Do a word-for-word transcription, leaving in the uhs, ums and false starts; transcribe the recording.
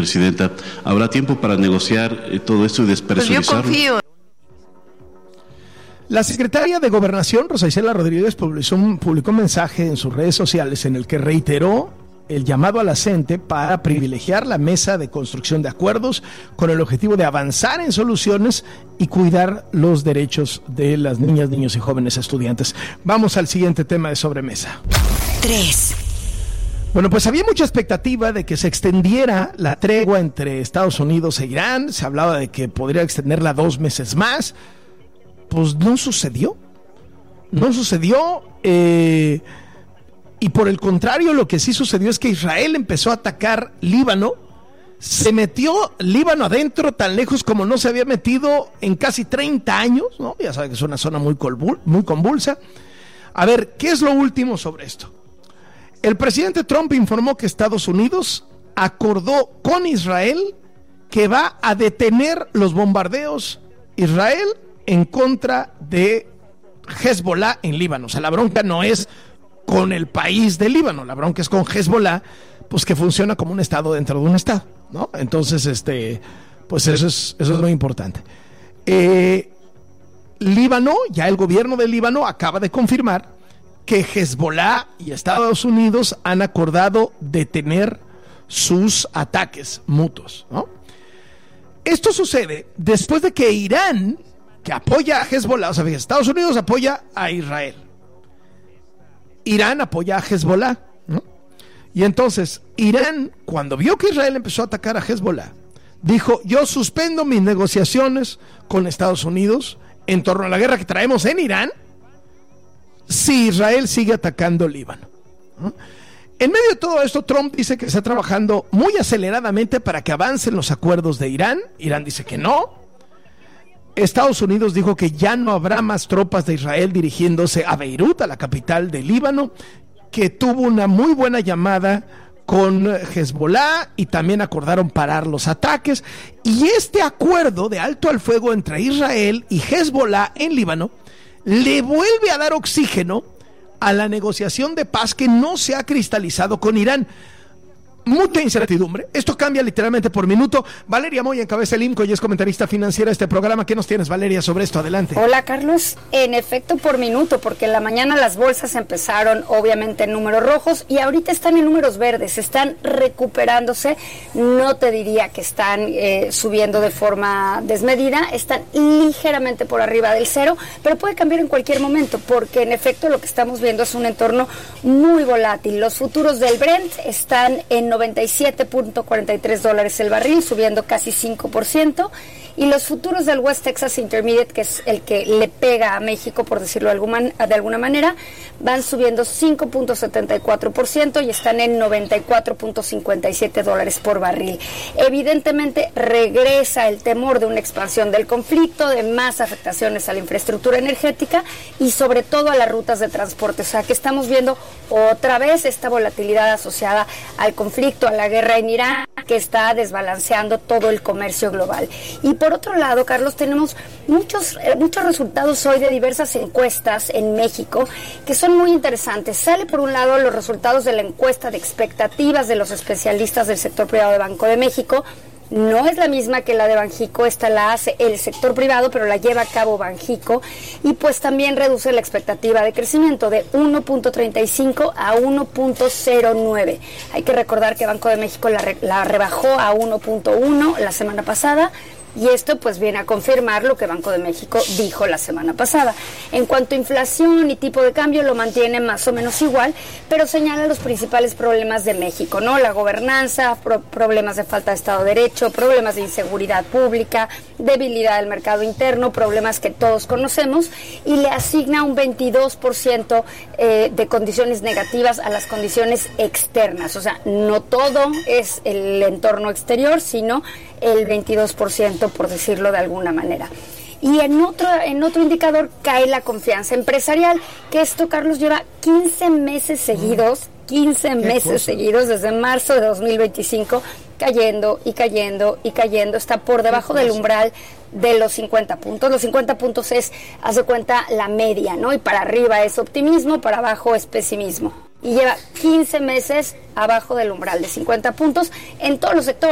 Presidenta, ¿habrá tiempo para negociar eh, todo esto y despresurizarlo? Pues yo confío. La secretaria de Gobernación, Rosa Isela Rodríguez, publicó un, publicó un mensaje en sus redes sociales en el que reiteró el llamado a la CENTE para privilegiar la mesa de construcción de acuerdos con el objetivo de avanzar en soluciones y cuidar los derechos de las niñas, niños y jóvenes estudiantes. Vamos al siguiente tema de sobremesa. tres. Bueno, pues había mucha expectativa de que se extendiera la tregua entre Estados Unidos e Irán. Se hablaba de que podría extenderla dos meses más. Pues no sucedió. No sucedió. Eh... Y por el contrario, lo que sí sucedió es que Israel empezó a atacar Líbano, se metió Líbano adentro tan lejos como no se había metido en casi treinta años, ¿no? Ya saben que es una zona muy, colvul- muy convulsa. A ver, ¿qué es lo último sobre esto? El presidente Trump informó que Estados Unidos acordó con Israel que va a detener los bombardeos Israel en contra de Hezbollah en Líbano. O sea, la bronca no es con el país de Líbano, la bronca es con Hezbollah, pues que funciona como un estado dentro de un estado, ¿no? Entonces, este, pues eso es, eso es muy importante. Eh, Líbano, ya el gobierno de Líbano acaba de confirmar que Hezbollah y Estados Unidos han acordado detener sus ataques mutuos, ¿no? Esto sucede después de que Irán, que apoya a Hezbollah, o sea, Estados Unidos apoya a Israel, Irán apoya a Hezbollah, ¿no? Y entonces Irán, cuando vio que Israel empezó a atacar a Hezbollah, dijo: yo suspendo mis negociaciones con Estados Unidos en torno a la guerra que traemos en Irán si Israel sigue atacando Líbano, ¿no? En medio de todo esto, Trump dice que está trabajando muy aceleradamente para que avancen los acuerdos de Irán. Irán dice que no. Estados Unidos dijo que ya no habrá más tropas de Israel dirigiéndose a Beirut, a la capital de Líbano, que tuvo una muy buena llamada con Hezbollah y también acordaron parar los ataques. Y este acuerdo de alto al fuego entre Israel y Hezbollah en Líbano le vuelve a dar oxígeno a la negociación de paz que no se ha cristalizado con Irán. Mucha incertidumbre, esto cambia literalmente por minuto. Valeria Moya encabeza el IMCO y es comentarista financiera de este programa. ¿Qué nos tienes, Valeria, sobre esto? Adelante. Hola, Carlos. En efecto, por minuto, porque en la mañana las bolsas empezaron obviamente en números rojos y ahorita están en números verdes, están recuperándose. No te diría que están eh, subiendo de forma desmedida, están ligeramente por arriba del cero, pero puede cambiar en cualquier momento, porque en efecto lo que estamos viendo es un entorno muy volátil. Los futuros del Brent están en noventa y siete punto cuarenta y tres dólares el barril, subiendo casi cinco por ciento, y los futuros del West Texas Intermediate, que es el que le pega a México, por decirlo de alguna, de alguna manera, van subiendo cinco punto setenta y cuatro por ciento y están en noventa y cuatro punto cincuenta y siete dólares por barril. Evidentemente regresa el temor de una expansión del conflicto, de más afectaciones a la infraestructura energética y sobre todo a las rutas de transporte. O sea, que estamos viendo otra vez esta volatilidad asociada al conflicto, a la guerra en Irán, que está desbalanceando todo el comercio global. Y por otro lado, Carlos, tenemos muchos, muchos resultados hoy de diversas encuestas en México que son muy interesantes. Sale por un lado los resultados de la encuesta de expectativas de los especialistas del sector privado de Banco de México. No es la misma que la de Banjico, esta la hace el sector privado, pero la lleva a cabo Banjico, y pues también reduce la expectativa de crecimiento de uno punto treinta y cinco a uno punto cero nueve. Hay que recordar que Banco de México la, re, la rebajó a uno punto uno la semana pasada, y esto pues viene a confirmar lo que Banco de México dijo la semana pasada. En cuanto a inflación y tipo de cambio, lo mantiene más o menos igual, pero señala los principales problemas de México, ¿no? La gobernanza, pro- problemas de falta de Estado de Derecho, problemas de inseguridad pública, debilidad del mercado interno, problemas que todos conocemos, y le asigna un veintidós por ciento eh, de condiciones negativas a las condiciones externas. O sea, no todo es el entorno exterior, sino el veintidós por ciento, por decirlo de alguna manera. Y en otro, en otro indicador cae la confianza empresarial, que esto, Carlos, lleva quince meses seguidos, quince meses cosa? seguidos, desde marzo de dos mil veinticinco, cayendo y cayendo y cayendo, está por debajo del umbral de los cincuenta puntos. Los cincuenta puntos es, haz de cuenta, la media, ¿no? Y para arriba es optimismo, para abajo es pesimismo. Y lleva quince meses abajo del umbral de cincuenta puntos en todos los sectores.